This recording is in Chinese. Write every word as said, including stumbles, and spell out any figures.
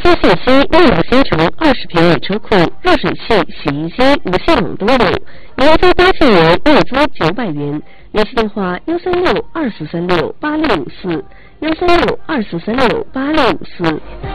车信息：六马新城二十平米车库，热水器、洗衣机、无线网都有，年租八千元，月租九百元。联系电话：幺三六二四三六八六五四，幺三六二四三六八六五四。